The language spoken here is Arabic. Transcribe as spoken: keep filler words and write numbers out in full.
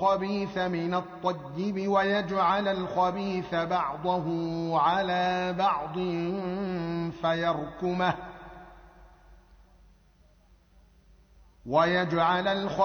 الخبيث من الطيب ويجعل الخبيث بعضه على بعض فيركمه ويجعل الخبيث